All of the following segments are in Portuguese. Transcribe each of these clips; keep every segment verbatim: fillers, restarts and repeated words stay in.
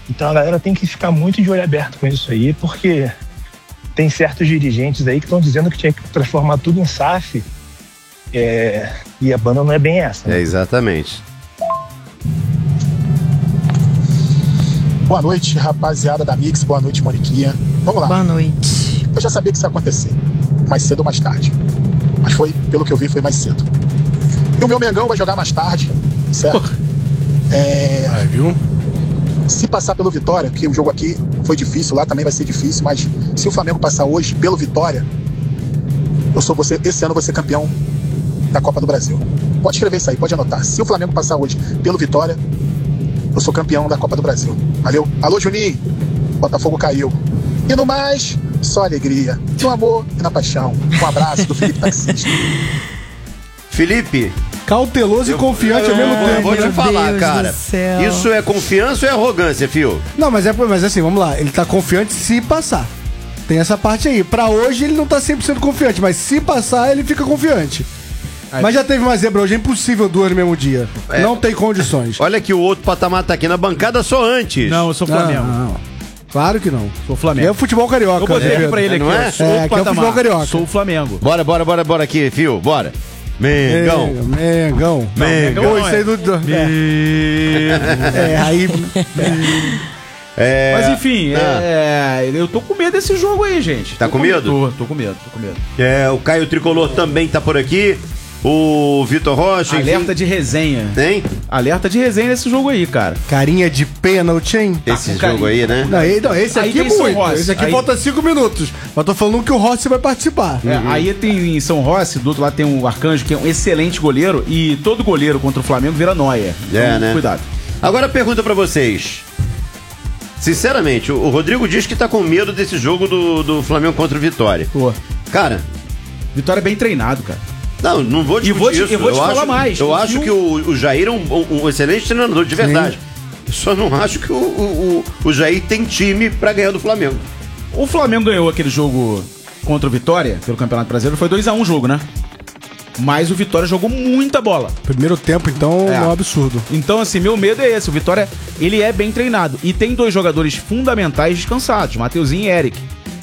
Então a galera tem que ficar muito de olho aberto com isso aí, porque tem certos dirigentes aí que estão dizendo que tinha que transformar tudo em S A F, é, e a banda não é bem essa. Né? É, exatamente. Boa noite, rapaziada da Mix. Boa noite, Moniquinha. Vamos lá. Boa noite. Eu já sabia que isso ia acontecer, mais cedo ou mais tarde. Mas foi, pelo que eu vi, foi mais cedo. E o meu Mengão vai jogar mais tarde, certo? É... Ah, viu? Se passar pelo Vitória, porque o jogo aqui foi difícil, lá também vai ser difícil, mas se o Flamengo passar hoje pelo Vitória, eu sou você, esse ano eu vou ser campeão da Copa do Brasil. Pode escrever isso aí, pode anotar. Se o Flamengo passar hoje pelo Vitória, eu sou campeão da Copa do Brasil. Valeu? Alô, Juninho. Botafogo caiu. E no mais, só alegria. No amor e na paixão. Um abraço do Felipe Taxista. Felipe. Cauteloso eu, e confiante eu, ao mesmo eu, tempo. Vou te Meu falar, Deus cara. do céu. Isso é confiança ou é arrogância, fio? Não, mas é mas assim, vamos lá. Ele tá confiante se passar. Tem essa parte aí. Pra hoje ele não tá cem por cento confiante, mas se passar ele fica confiante. Aí. Mas já teve uma zebra hoje, é impossível duas no mesmo dia. É. Não tem condições. Olha que o outro patamar tá aqui na bancada só antes. Não, eu sou Flamengo. Não, não. Claro que não. Sou Flamengo. É o futebol carioca. Eu botei aqui pra ele aqui, não é? ó, sou É, aqui é o futebol carioca. Sou o Flamengo. Bora, bora, bora, bora aqui, fio, bora. Mengão. Mengão. Mengão. Pô, isso aí do... É, aí... É... Mas enfim, Ah. é... eu tô com medo desse jogo aí, gente. Tá tô com medo? Tô, tô com medo, tô com medo. É, o Caio Tricolor também tá por aqui. O Vitor Rocha, Alerta enfim. de resenha. Tem? Alerta de resenha nesse jogo aí, cara. Carinha de pênalti, hein? Esse com jogo aí, né? Não, e- não, esse Aí aqui é tem São muito. Rossi. Esse aqui Aí- falta cinco minutos. Mas tô falando que o Rossi vai participar. É, aí tem em São Rossi, do outro lado tem o Arcanjo, que é um excelente goleiro, e todo goleiro contra o Flamengo vira nóia. Então, É, né? Cuidado. Agora pergunta pra vocês. Sinceramente, o Rodrigo diz que tá com medo desse jogo do, do Flamengo contra o Vitória. Pô, Cara, Vitória é bem treinado, cara. não, não vou discutir E vou te- isso. eu vou te falar acho, mais. Eu O acho Fio- que o, o Jair é um, um- um excelente treinador, de verdade. Eu só não acho que o, o, o, o Jair tem time pra ganhar do Flamengo. O Flamengo ganhou aquele jogo contra o Vitória, pelo Campeonato Brasileiro, foi dois a um o jogo, né? Mas o Vitória jogou muita bola. Primeiro tempo, então, É. é um absurdo. Então, assim, meu medo é esse. O Vitória, ele é bem treinado. E tem dois jogadores fundamentais descansados, Mateuzinho e Eric.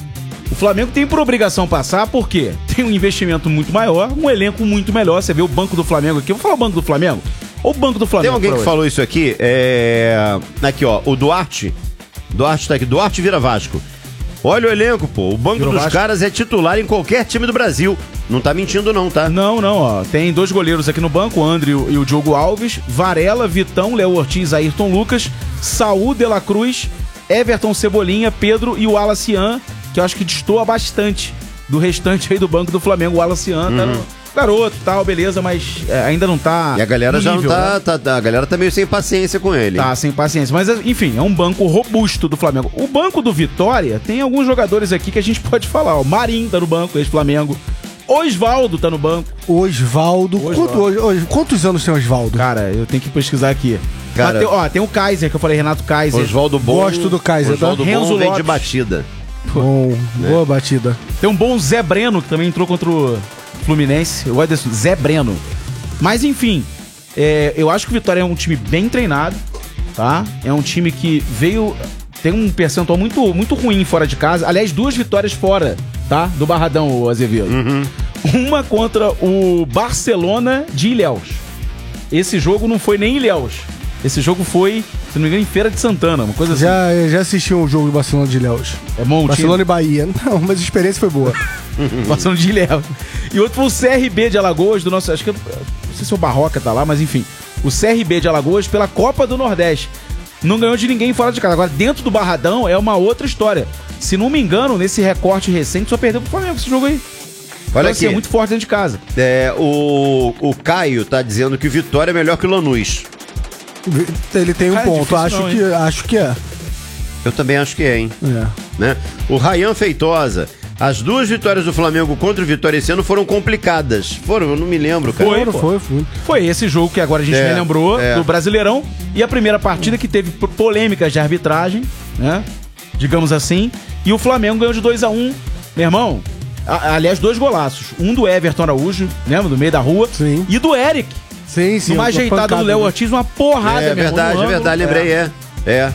O Flamengo tem por obrigação passar, porque tem um investimento muito maior, um elenco muito melhor. Você vê o banco do Flamengo aqui. Eu vou falar o banco do Flamengo? Ou o banco do Flamengo? Tem alguém pra que hoje? falou isso aqui? É... Aqui, ó, o Duarte. Duarte tá aqui. Duarte vira Vasco. Olha o elenco, pô. O banco Virou dos Vasco. caras é titular em qualquer time do Brasil. Não tá mentindo, não, tá? Não, não, ó. Tem dois goleiros aqui no banco, o André e o, e o Diogo Alves, Varela, Vitão, Léo Ortiz, Ayrton Lucas, Saúl de la Cruz, Everton Cebolinha, Pedro e o Alacian, que eu acho que destoa bastante do restante aí do banco do Flamengo. O Alacian tá no garoto, tal, beleza, mas é, ainda não tá. E a galera no já nível, não tá, né? tá, tá- A galera tá meio sem paciência com ele. Tá, sem paciência. Mas, enfim, é um banco robusto do Flamengo. O banco do Vitória tem alguns jogadores aqui que a gente pode falar. O Marinho tá no banco, ex-Flamengo. Osvaldo tá no banco. Osvaldo. Osvaldo. Quanto- hoje- hoje- quantos anos tem Osvaldo? Cara, eu tenho que pesquisar aqui. Cara- Mas tem, ó, tem o Kaiser, que eu falei, Renato Kaiser. Oswaldo Bom. Gosto do Kaiser, tá? Oswaldo Renzo Bom vem de Lopes. batida. Bom, boa batida. Tem um bom Zé Breno, que também entrou contra o Fluminense. Eu gosto desse Zé Breno. Mas, enfim, é, eu acho que o Vitória é um time bem treinado, tá? É um time que veio... Tem um percentual muito, muito ruim fora de casa. Aliás, duas vitórias fora, tá? Do Barradão, o Azevedo. Uma contra o Barcelona de Ilhéus. Esse jogo não foi nem Ilhéus. Esse jogo foi, se não me engano, em Feira de Santana, uma coisa assim. Já, já assisti um jogo do Barcelona de Ilhéus. É bom o Barcelona time. e Bahia. Não, mas a experiência foi boa. Barcelona de Ilhéus. E outro foi o C R B de Alagoas, do nosso... Acho que... Não sei se o Barroca tá lá, mas enfim. O C R B de Alagoas pela Copa do Nordeste. Não ganhou de ninguém fora de casa. Agora, dentro do Barradão, é uma outra história. Se não me engano, nesse recorte recente, só perdeu pro Flamengo esse jogo aí. Olha Então, assim, aqui. é muito forte dentro de casa. É, o, o Caio tá dizendo que o Vitória é melhor que o Lanús. Ele tem um Cara, é ponto. difícil Acho, não, que, acho que é. Eu também acho que é, hein? É. Né? O Rayan Feitosa. As duas vitórias do Flamengo contra o Vitória esse ano foram complicadas. Foram? Eu não me lembro, cara. Foi, Foi, pô. foi, foi. Foi esse jogo que agora a gente É, relembrou é. do Brasileirão. E a primeira partida que teve p- polêmicas de arbitragem, né? Digamos assim. E o Flamengo ganhou de dois a um. Meu irmão, a- aliás, dois golaços. Um do Everton Araújo, lembra? Do meio da rua. Sim. E do Eric. Sim, sim. Numa uma ajeitada do pancada, Léo né? Ortiz, uma porrada, É meu irmão, verdade, no é ângulo. verdade, lembrei, é. É.